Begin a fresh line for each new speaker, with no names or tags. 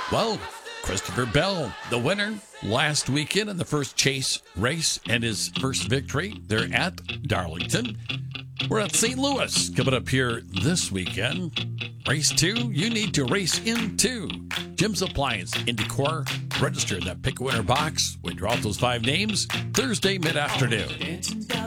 Well, Christopher Bell, the winner last weekend in the first chase race and his first victory. They're at Darlington. We're at St. Louis coming up here this weekend. Race 2, you need to race into Jim's Appliance in Decor. Register that pick a winner box. We draw out those 5 names Thursday mid-afternoon.